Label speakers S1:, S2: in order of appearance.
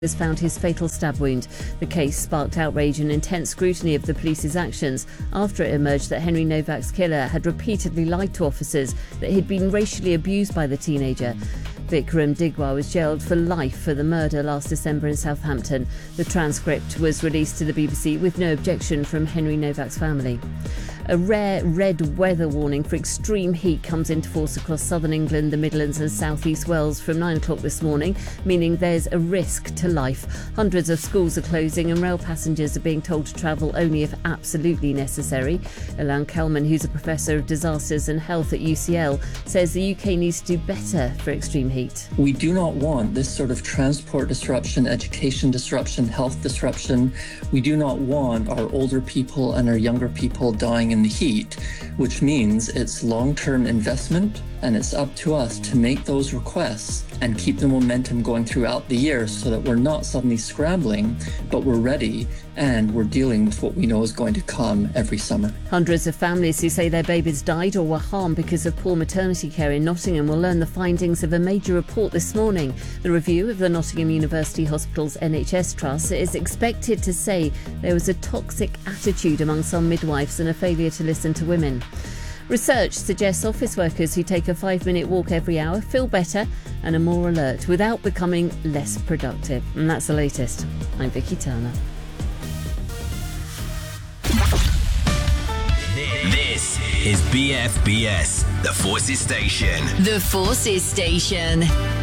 S1: has found his fatal stab wound. The case sparked outrage and intense scrutiny of the police's actions after it emerged that Henry Novak's killer had repeatedly lied to officers that he'd been racially abused by the teenager. Vikram Digwa was jailed for life for the murder last December in Southampton. The transcript was released to the BBC with no objection from Henry Novak's family. A rare red weather warning for extreme heat comes into force across southern England, the Midlands and South East Wales from 9 o'clock this morning, meaning there's a risk to life. Hundreds of schools are closing and rail passengers are being told to travel only if absolutely necessary. Ilan Kelman, who's a professor of disasters and health at UCL, says the UK needs to do better for extreme heat.
S2: We do not want this sort of transport disruption, education disruption, health disruption. We do not want our older people and our younger people dying in the heat, which means it's long-term investment, and it's up to us to make those requests and keep the momentum going throughout the year so that we're not suddenly scrambling, but we're ready and we're dealing with what we know is going to come every summer.
S1: Hundreds of families who say their babies died or were harmed because of poor maternity care in Nottingham will learn the findings of a major report this morning. The review of the Nottingham University Hospital's NHS Trust is expected to say there was a toxic attitude among some midwives and a failure to listen to women. Research suggests office workers who take a 5-minute walk every hour feel better and are more alert without becoming less productive. And that's the latest. I'm Vicky Turner.
S3: This is BFBS, the Forces Station.
S4: The Forces Station.